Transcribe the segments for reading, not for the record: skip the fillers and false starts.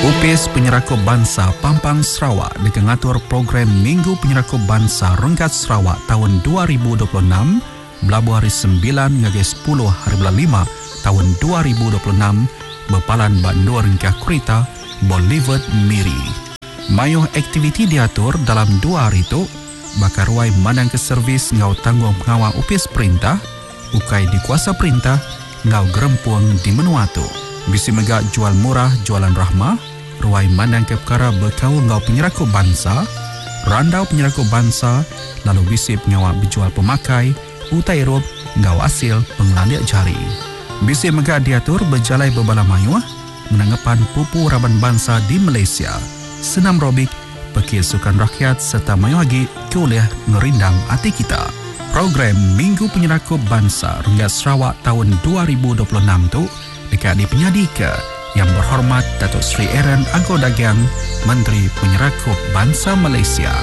UPS Penyerakup Bangsa Pampang Sarawak dengan ngatur program Minggu Penyerakup Bangsa Renggat Sarawak tahun 2026 Melabuh hari 9 hingga 10 hari bulan 5 tahun 2026 berpalan Bandar Ringkah Kurita Bolivert Miri. Mayuh aktiviti diatur dalam 2 hari itu bakar ruai mandang ke servis ngau tanggung pengawal UPS Perintah ukai di kuasa perintah ngau gerempuang di Menuatu. Bisi megak jual murah jualan rahmah ruai mandang ke perkara berkau ngau penyerakup bangsa, randau penyerakup bangsa, lalu bisi pengawal berjual pemakai, utai rob ngau hasil pengelandiak jari. Bisi megak diatur berjalai berbala mayuah, menanggapan pupu raban bangsa di Malaysia, senam robik, pekir sukan rakyat serta mayuah lagi kuliah ngerindang hati kita. Program Minggu Penyerakup Bangsa Renggat Sarawak tahun 2026 tu dekat di penyadika Yang Berhormat Datuk Seri Aaron Agor Dagang, Menteri Penyerakup Bangsa Malaysia.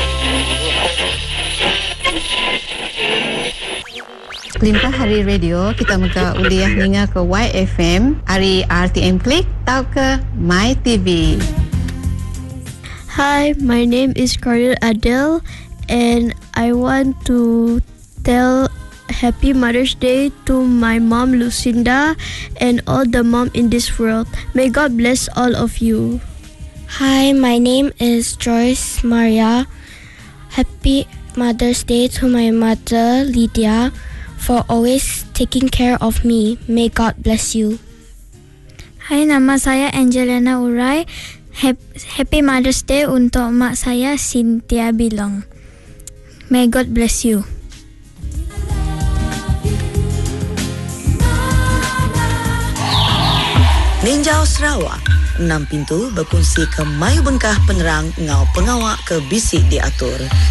Limpah hari radio, kita muka uliah ninga ke YFM, hari RTM Klik, tau ke My TV. Hi, my name is Cardel Adele and I want to tell Happy Mother's Day to my mom Lucinda and all the mom in this world. May God bless all of you. Hi, my name is Joyce Maria. Happy Mother's Day to my mother Lydia for always taking care of me. May God bless you. Hai, nama saya Angelina Urai. Happy Mother's Day untuk mak saya Cynthia Bilong. May God bless you. Ninjau Sarawak, 6 pintu berkongsi ke Mayu Bengkah Penerang ngau pengawak ke bisik diatur.